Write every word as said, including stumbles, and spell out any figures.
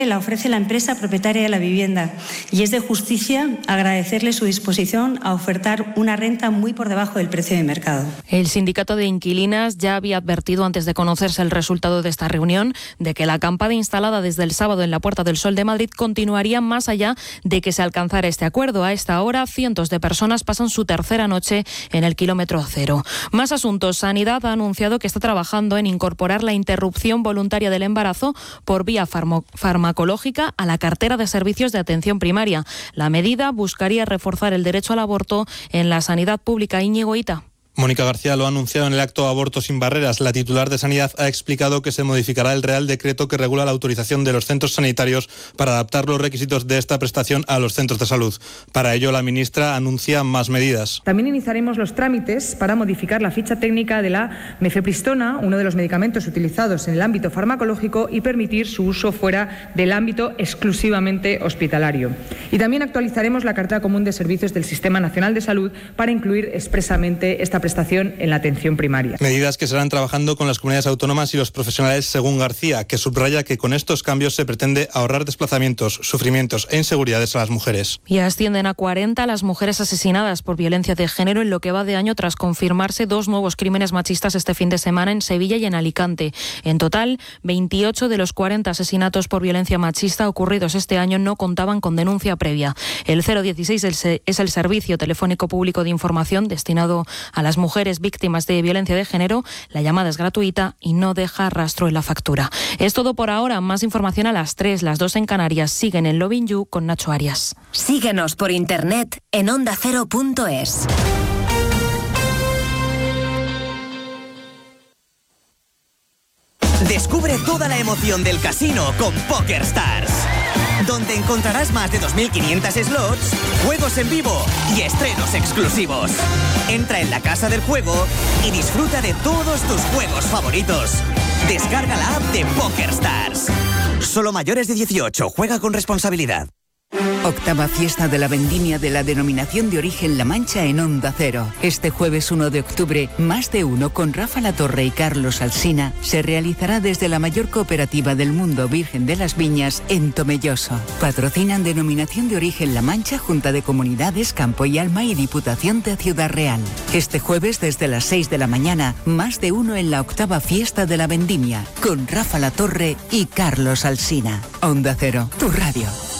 la ofrece la empresa propietaria de la vivienda y es de justicia agradecerle su disposición a ofertar una renta muy por debajo del precio de mercado. El sindicato de inquilinas ya había advertido antes de conocerse el resultado de esta reunión de que la acampada instalada desde el sábado en la Puerta del Sol de Madrid continuaría más allá de que se alcanzara este acuerdo. A esta hora, cientos de personas pasan su tercera noche en el kilómetro cero. Más asuntos. Sanidad ha anunciado que está trabajando en incorporar la interrupción voluntaria del embarazo por vía farmo- farmacológica a la cartera de servicios de atención primaria. La medida buscaría reforzar el derecho al aborto en la sanidad pública. Íñigo Ita. Mónica García lo ha anunciado en el acto Aborto sin Barreras. La titular de Sanidad ha explicado que se modificará el Real Decreto que regula la autorización de los centros sanitarios para adaptar los requisitos de esta prestación a los centros de salud. Para ello, la ministra anuncia más medidas. También iniciaremos los trámites para modificar la ficha técnica de la mifepristona, uno de los medicamentos utilizados en el ámbito farmacológico, y permitir su uso fuera del ámbito exclusivamente hospitalario. Y también actualizaremos la cartera común de servicios del Sistema Nacional de Salud para incluir expresamente esta prestación en la atención primaria. Medidas que se harán trabajando con las comunidades autónomas y los profesionales, según García, que subraya que con estos cambios se pretende ahorrar desplazamientos, sufrimientos e inseguridades a las mujeres. Y ascienden a cuarenta las mujeres asesinadas por violencia de género en lo que va de año, tras confirmarse dos nuevos crímenes machistas este fin de semana en Sevilla y en Alicante. En total, veintiocho de los cuarenta asesinatos por violencia machista ocurridos este año no contaban con denuncia previa. El cero dieciséis es el servicio telefónico público de información destinado a las mujeres víctimas de violencia de género. La llamada es gratuita y no deja rastro en la factura. Es todo por ahora. Más información a las tres, las dos en Canarias. Siguen en Lovin You con Nacho Arias. Síguenos por internet en onda cero punto es. Descubre toda la emoción del casino con PokerStars, donde encontrarás más de dos mil quinientos slots, juegos en vivo y estrenos exclusivos. Entra en la casa del juego y disfruta de todos tus juegos favoritos. Descarga la app de PokerStars. Solo mayores de dieciocho. Juega con responsabilidad. Octava fiesta de la vendimia de la denominación de origen La Mancha en Onda Cero. Este jueves uno de octubre, Más de Uno con Rafa Latorre y Carlos Alsina se realizará desde la mayor cooperativa del mundo Virgen de las Viñas en Tomelloso. Patrocinan Denominación de Origen La Mancha, Junta de Comunidades, Campo y Alma y Diputación de Ciudad Real. Este jueves desde las seis de la mañana, Más de Uno en la octava fiesta de la vendimia con Rafa Latorre y Carlos Alsina. Onda Cero, tu radio.